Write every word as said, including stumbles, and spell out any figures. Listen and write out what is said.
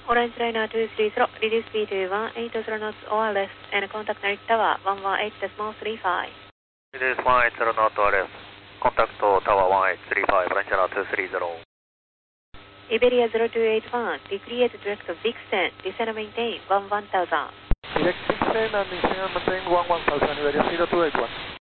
Orange Liner two three zero, reduce speed to one eight zero knots or less, and contact Narita Tower one one eight point three five. Reduce one eight zero knots or less, contact Tower one eight three five, Orange Liner two three zero. Iberia zero two eight one, decrease direct Vixen, descend and maintain one one thousand. Direct Vixen and descend and maintain one one thousand, Iberia zero two eight one.